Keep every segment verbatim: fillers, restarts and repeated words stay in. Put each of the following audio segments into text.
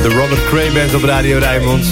De Robert Cray Band op Radio Rijnmond.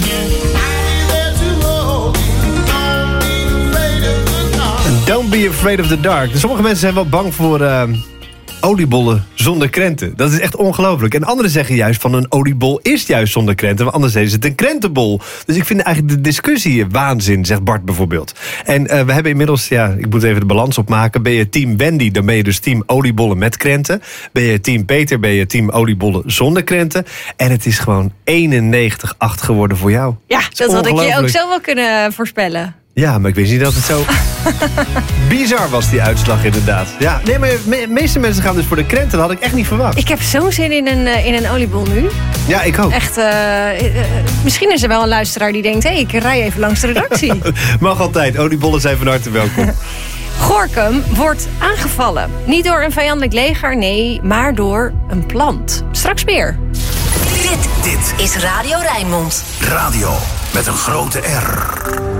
Don't be afraid of the dark. Sommige mensen zijn wel bang voor uh, oliebollen zonder krenten. Dat is echt ongelooflijk. En anderen zeggen juist van een oliebol is juist zonder krenten. Maar anders is het een krentenbol. Dus ik vind eigenlijk de discussie waanzin, zegt Bart bijvoorbeeld. En uh, we hebben inmiddels, ja, ik moet even de balans opmaken. Ben je team Wendy, dan ben je dus team oliebollen met krenten. Ben je team Peter, ben je team oliebollen zonder krenten. En het is gewoon eenennegentig acht geworden voor jou. Ja, dat, dat had ik je ook zo wel kunnen voorspellen. Ja, maar ik wist niet dat het zo... Bizar was die uitslag inderdaad. Ja, nee, maar de meeste mensen gaan dus voor de krenten. Dat had ik echt niet verwacht. Ik heb zo'n zin in een, in een oliebol nu. Ja, ik ook. Echt, uh, uh, misschien is er wel een luisteraar die denkt... hé, hey, ik rij even langs de redactie. Mag altijd. Oliebollen zijn van harte welkom. Gorinchem wordt aangevallen. Niet door een vijandelijk leger, nee, maar door een plant. Straks meer. Dit, dit is Radio Rijnmond. Radio met een grote R.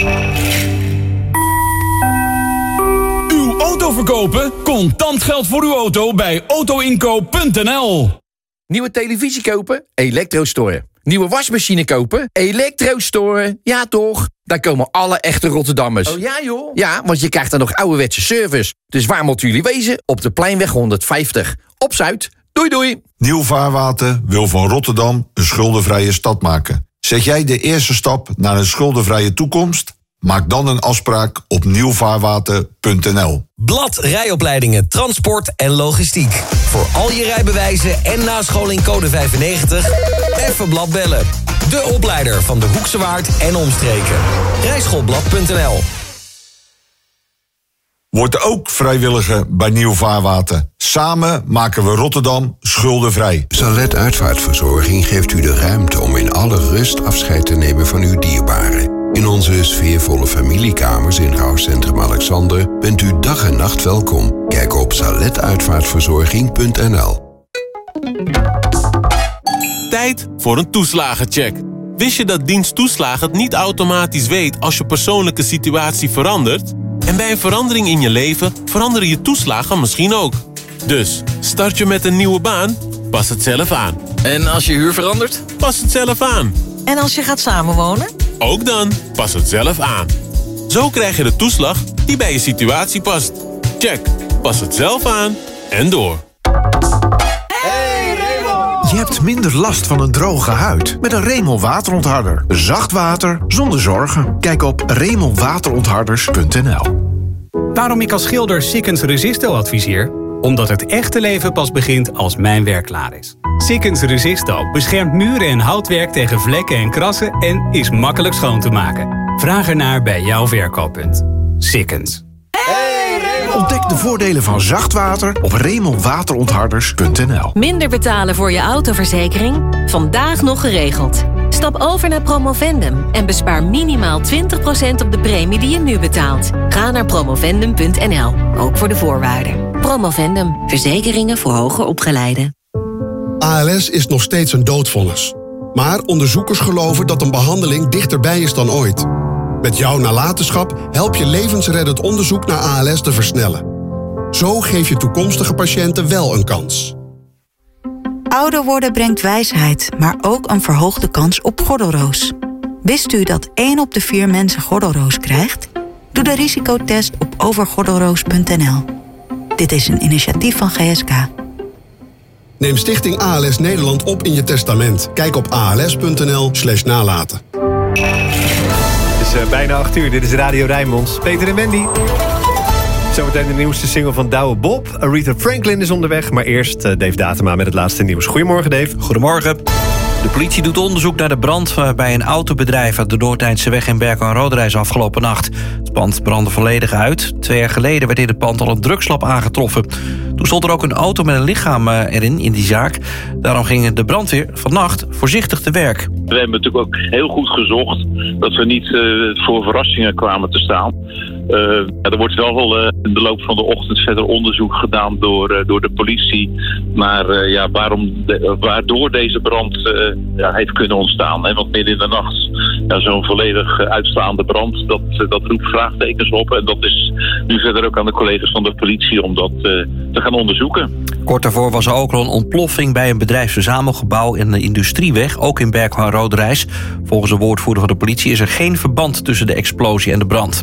Uw auto verkopen? Contant geld voor uw auto bij autoinkoop punt n l. Nieuwe televisie kopen? Elektrostore. Nieuwe wasmachine kopen? Elektrostore. Ja toch? Daar komen alle echte Rotterdammers. Oh ja joh? Ja, want je krijgt dan nog ouderwetse service. Dus waar moeten jullie wezen? Op de Pleinweg honderdvijftig. Op Zuid. Doei doei. Nieuw Vaarwater wil van Rotterdam een schuldenvrije stad maken. Zet jij de eerste stap naar een schuldenvrije toekomst? Maak dan een afspraak op nieuw vaarwater punt n l. Blad rijopleidingen, transport en logistiek. Voor al je rijbewijzen en nascholing code vijfennegentig. Even Blad bellen. De opleider van de Hoekse Waard en omstreken. rijschoolblad punt n l. Word ook vrijwilliger bij Nieuw Vaarwater. Samen maken we Rotterdam schuldenvrij. Salet Uitvaartverzorging geeft u de ruimte om in alle rust afscheid te nemen van uw dierbaren. In onze sfeervolle familiekamers in rouwcentrum Alexander bent u dag en nacht welkom. Kijk op salet uitvaartverzorging punt n l. Tijd voor een toeslagencheck. Wist je dat dienst toeslagen het niet automatisch weet als je persoonlijke situatie verandert? En bij een verandering in je leven veranderen je toeslagen misschien ook. Dus, start je met een nieuwe baan? Pas het zelf aan. En als je huur verandert? Pas het zelf aan. En als je gaat samenwonen? Ook dan, pas het zelf aan. Zo krijg je de toeslag die bij je situatie past. Check, pas het zelf aan en door. Je hebt minder last van een droge huid met een Remel waterontharder. Zacht water zonder zorgen. Kijk op remel waterontharders punt n l. Waarom ik als schilder Sikkens Resisto adviseer? Omdat het echte leven pas begint als mijn werk klaar is. Sikkens Resisto beschermt muren en houtwerk tegen vlekken en krassen en is makkelijk schoon te maken. Vraag ernaar bij jouw verkooppunt. Sikkens. Ontdek de voordelen van zacht water op remel waterontharders punt n l. Minder betalen voor je autoverzekering? Vandaag nog geregeld. Stap over naar Promovendum en bespaar minimaal twintig procent op de premie die je nu betaalt. Ga naar promovendum punt n l, ook voor de voorwaarden. Promovendum, verzekeringen voor hoger opgeleiden. A L S is nog steeds een doodvonnis. Maar onderzoekers geloven dat een behandeling dichterbij is dan ooit. Met jouw nalatenschap help je levensreddend onderzoek naar A L S te versnellen. Zo geef je toekomstige patiënten wel een kans. Ouder worden brengt wijsheid, maar ook een verhoogde kans op gordelroos. Wist u dat één op de vier mensen gordelroos krijgt? Doe de risicotest op overgordelroos punt n l. Dit is een initiatief van G S K. Neem Stichting A L S Nederland op in je testament. Kijk op a l s punt n l slash nalaten. Het is uh, bijna acht uur. Dit is Radio Rijnmond. Peter en Wendy. Zometeen de nieuwste single van Douwe Bob. Aretha Franklin is onderweg, maar eerst uh, Dave Datema met het laatste nieuws. Goedemorgen, Dave. Goedemorgen. De politie doet onderzoek naar de brand bij een autobedrijf uit de Noord-Eindse weg in Berkel en Roderijs afgelopen nacht. Het pand brandde volledig uit. Twee jaar geleden werd in het pand al een drugslab aangetroffen. Toen stond er ook een auto met een lichaam erin, in die zaak. Daarom ging de brandweer vannacht voorzichtig te werk. We hebben natuurlijk ook heel goed gezocht dat we niet uh, voor verrassingen kwamen te staan. Uh, ja, er wordt wel uh, in de loop van de ochtend verder onderzoek gedaan door, uh, door de politie. Maar uh, ja, waarom de, waardoor deze brand uh, ja, heeft kunnen ontstaan. Hè? Want midden in de nacht ja, zo'n volledig uh, uitslaande brand, dat, uh, dat roept vraagtekens op. En dat is nu verder ook aan de collega's van de politie om dat uh, te gaan gaan onderzoeken. Kort daarvoor was er ook al een ontploffing bij een bedrijfsverzamelgebouw in de Industrieweg, ook in Berkel en Roderijs. Volgens een woordvoerder van de politie is er geen verband tussen de explosie en de brand.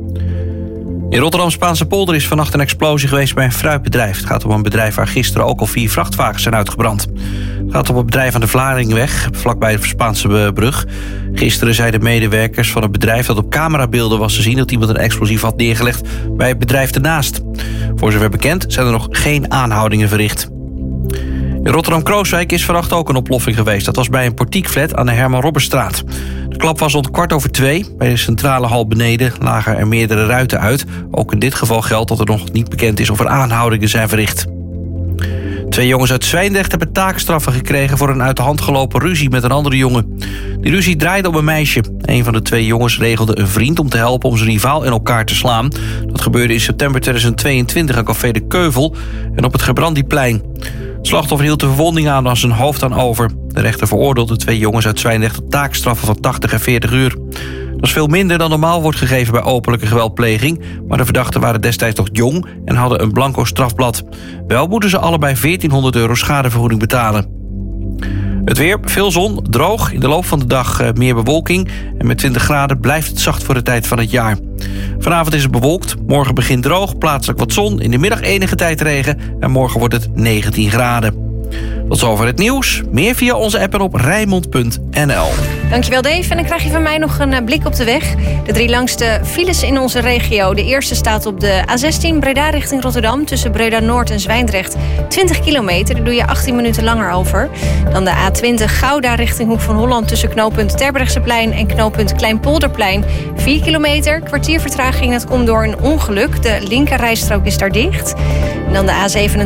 In Rotterdam-Spaanse polder is vannacht een explosie geweest bij een fruitbedrijf. Het gaat om een bedrijf waar gisteren ook al vier vrachtwagens zijn uitgebrand. Het gaat om het bedrijf aan de Vlaardingweg, vlakbij de Spaanse brug. Gisteren zeiden medewerkers van het bedrijf dat op camerabeelden was te zien dat iemand een explosief had neergelegd bij het bedrijf ernaast. Voor zover bekend zijn er nog geen aanhoudingen verricht. In Rotterdam-Krooswijk is vannacht ook een ontploffing geweest. Dat was bij een portiekflat aan de Herman Robberstraat. De klap was rond kwart over twee. Bij de centrale hal beneden lagen er meerdere ruiten uit. Ook in dit geval geldt dat er nog niet bekend is of er aanhoudingen zijn verricht. Twee jongens uit Zwijndrecht hebben taakstraffen gekregen voor een uit de hand gelopen ruzie met een andere jongen. Die ruzie draaide om een meisje. Een van de twee jongens regelde een vriend om te helpen om zijn rivaal in elkaar te slaan. Dat gebeurde in september tweeduizend tweeëntwintig aan café De Keuvel en op het Gebrandiplein. Het slachtoffer hield de verwonding aan als zijn hoofd aan over. De rechter veroordeelde twee jongens uit Zwijndrecht tot taakstraffen van tachtig en veertig uur. Dat is veel minder dan normaal wordt gegeven bij openlijke geweldpleging, maar de verdachten waren destijds nog jong en hadden een blanco strafblad. Wel moeten ze allebei veertienhonderd euro schadevergoeding betalen. Het weer, veel zon, droog, in de loop van de dag meer bewolking en met twintig graden blijft het zacht voor de tijd van het jaar. Vanavond is het bewolkt, morgen begint droog, plaatselijk wat zon, in de middag enige tijd regen en morgen wordt het negentien graden. Tot zover het nieuws. Meer via onze app en op Rijnmond punt n l. Dankjewel Dave. En dan krijg je van mij nog een blik op de weg. De drie langste files in onze regio. De eerste staat op de A zestien Breda richting Rotterdam. Tussen Breda Noord en Zwijndrecht. twintig kilometer, daar doe je achttien minuten langer over. Dan de A twintig Gouda richting Hoek van Holland. Tussen knooppunt Terbrechtseplein en knooppunt Kleinpolderplein. vier kilometer, kwartier vertraging. Dat komt door een ongeluk. De linkerrijstrook is daar dicht. En dan de A zevenentwintig